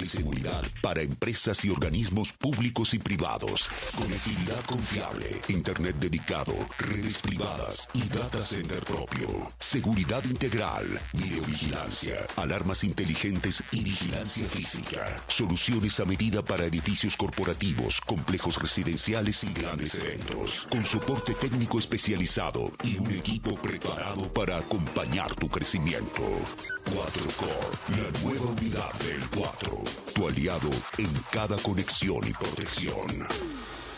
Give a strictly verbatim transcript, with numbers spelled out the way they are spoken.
ciberseguridad para empresas y organismos públicos y privados. Conectividad confiable, internet dedicado, redes privadas y data center propio. Seguridad integral, videovigilancia, alarmas inteligentes y vigilancia física. Soluciones a medida para edificios corporativos, complejos residenciales y grandes eventos. Con soporte técnico especializado y un equipo preparado para acompañar tu crecimiento. cuatro Core, la nueva unidad del cuatro. Tu aliado en cada conexión y protección.